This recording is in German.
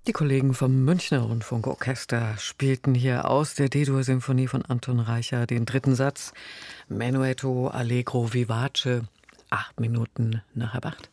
Die Kollegen vom Münchner Rundfunkorchester spielten hier aus der D-Dur-Symphonie von Anton Reicha den dritten Satz, Menuetto Allegro Vivace, 8 Minuten nach halb 8.